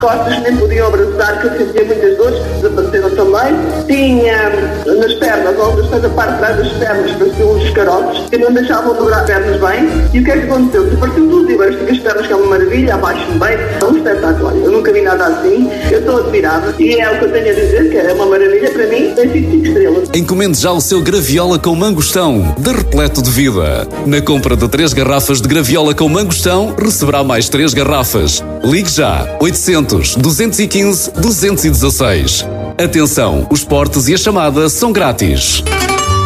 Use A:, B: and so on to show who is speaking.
A: Costas nem podiam abraçar, que eu sentia muitas dores, desapareceram também. Tinha nas pernas, ou da parte de trás das pernas, pareciam uns escarotes, que não deixavam dobrar as pernas bem. E o que é que aconteceu? Partiu tudo e agora fica as pernas que é uma maravilha, abaixo bem. É um espetáculo. Eu nunca vi nada assim, eu estou admirada. E é o que eu tenho a dizer, que é uma maravilha para mim, tem sido 5 estrelas.
B: Encomende já o seu graviola com mangostão, de repleto de vida. Na compra de 3 garrafas de graviola com mangostão, receberá mais 3 garrafas. Ligue já, 800-215-216. Atenção, os portes e a chamada são grátis.